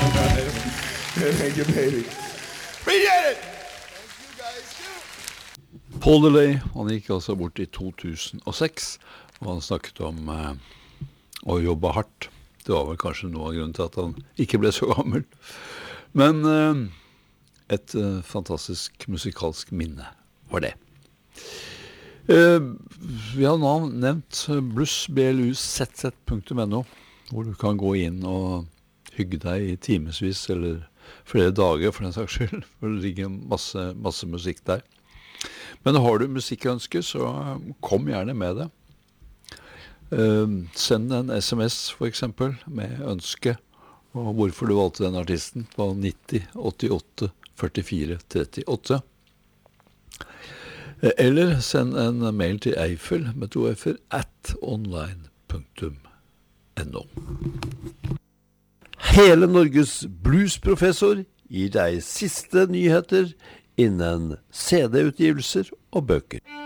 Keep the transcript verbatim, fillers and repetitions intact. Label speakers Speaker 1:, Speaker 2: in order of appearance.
Speaker 1: Thank you, baby. Appreciate it!
Speaker 2: Paul DeLay, han gikk altså bort i to tusen og seks, og han snakket om eh, å jobbe hardt. Det var vel kanskje noe av grunnen til at han ikke ble så gammel. Men eh, et eh, fantastisk musikalsk minne var det. Eh, vi har nå nevnt bluss b l u z z punktum n o, hvor du kan gå inn og hygge deg i timesvis, eller flere dager for den saks skyld, for det ligger masse, masse musikk der. Men har du musikkønske, så kom gjerne med det. Uh, send en sms for eksempel, med ønske, og hvorfor du valgte den artisten, på nitti åttiåtte førtifire trettiåtte. Eller send en mail til Eiffel med to f-er at online punktum no.
Speaker 3: Hele Norges bluesprofessor gir deg siste nyheter innen C D-utgivelser og bøker.